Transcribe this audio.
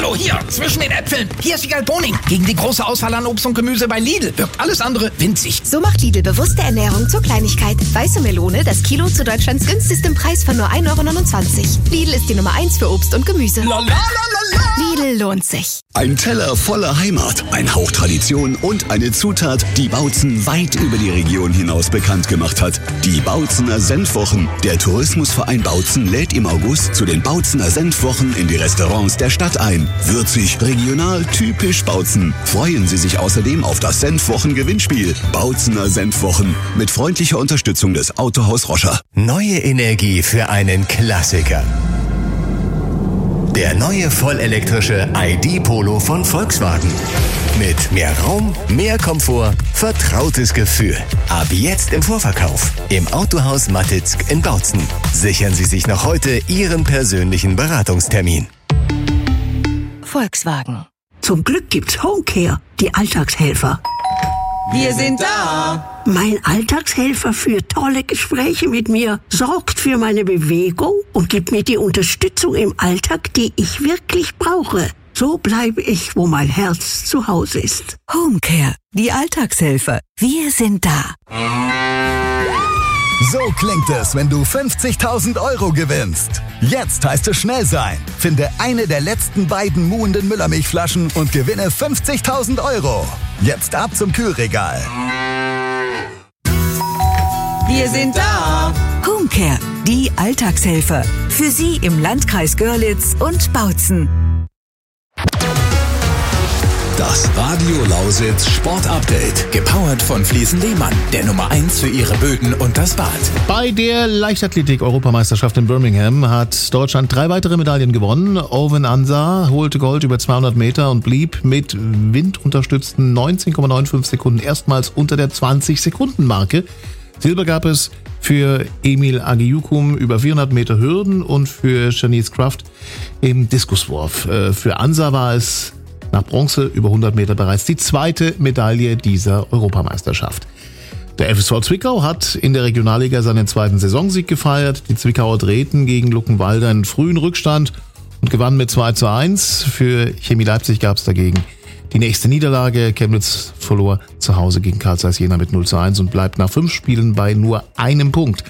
Hallo, hier, zwischen den Äpfeln. Hier ist die Galboning. Gegen die große Auswahl an Obst und Gemüse bei Lidl wirkt alles andere winzig. So macht Lidl bewusste Ernährung zur Kleinigkeit. Weiße Melone, das Kilo zu Deutschlands günstigstem Preis von nur 1,29 €. Lidl ist die Nummer 1 für Obst und Gemüse. Lidl lohnt sich. Ein Teller voller Heimat, ein Hauch Tradition und eine Zutat, die Bautzen weit über die Region hinaus bekannt gemacht hat. Die Bautzener Senfwochen. Der Tourismusverein Bautzen lädt im August zu den Bautzener Senfwochen in die Restaurants der Stadt ein. Würzig, regional, typisch Bautzen. Freuen Sie sich außerdem auf das Senfwochen-Gewinnspiel. Bautzener Senfwochen mit freundlicher Unterstützung des Autohaus Roscher. Neue Energie für einen Klassiker. Der neue vollelektrische ID Polo von Volkswagen. Mit mehr Raum, mehr Komfort, vertrautes Gefühl. Ab jetzt im Vorverkauf. Im Autohaus Mattitzk in Bautzen. Sichern Sie sich noch heute Ihren persönlichen Beratungstermin. Volkswagen. Zum Glück gibt's Homecare, die Alltagshelfer. Wir sind da! Mein Alltagshelfer führt tolle Gespräche mit mir, sorgt für meine Bewegung und gibt mir die Unterstützung im Alltag, die ich wirklich brauche. So bleibe ich, wo mein Herz zu Hause ist. Homecare, die Alltagshelfer. Wir sind da. So klingt es, wenn du 50.000 € gewinnst. Jetzt heißt es schnell sein. Finde eine der letzten beiden muhenden Müllermilchflaschen und gewinne 50.000 €. Jetzt ab zum Kühlregal. Wir sind da! Homecare, die Alltagshelfer. Für Sie im Landkreis Görlitz und Bautzen. Das Radio Lausitz Sportupdate. Gepowert von Fliesen Lehmann, der Nummer 1 für ihre Böden und das Bad. Bei der Leichtathletik-Europameisterschaft in Birmingham hat Deutschland 3 weitere Medaillen gewonnen. Owen Ansah holte Gold über 200 Meter und blieb mit windunterstützten 19,95 Sekunden erstmals unter der 20-Sekunden-Marke. Silber gab es für Emil Agiyukum über 400 Meter Hürden und für Shanice Kraft im Diskuswurf. Für Ansah war es nach Bronze über 100 Meter bereits die zweite Medaille dieser Europameisterschaft. Der FSV Zwickau hat in der Regionalliga seinen zweiten Saisonsieg gefeiert. Die Zwickauer drehten gegen Luckenwalde einen frühen Rückstand und gewannen mit 2:1. Für Chemie Leipzig gab es dagegen die nächste Niederlage. Chemnitz verlor zu Hause gegen Carl Zeiss Jena mit 0:1 und bleibt nach 5 Spielen bei nur einem Punkt.